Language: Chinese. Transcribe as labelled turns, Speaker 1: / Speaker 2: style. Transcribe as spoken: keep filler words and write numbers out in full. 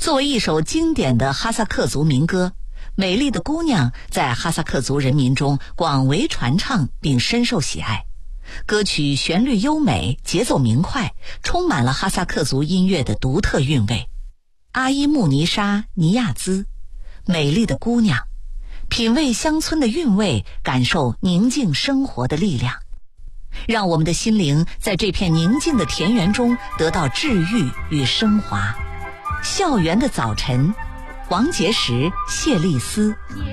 Speaker 1: 作为一首经典的哈萨克族民歌，《美丽的姑娘》在哈萨克族人民中广为传唱并深受喜爱。歌曲旋律优美，节奏明快，充满了哈萨克族音乐的独特韵味。阿依木尼沙尼亚兹，《美丽的姑娘》，品味乡村的韵味，感受宁静生活的力量，让我们的心灵在这片宁静的田园中得到治愈与升华。校园的早晨，王杰石、谢丽斯。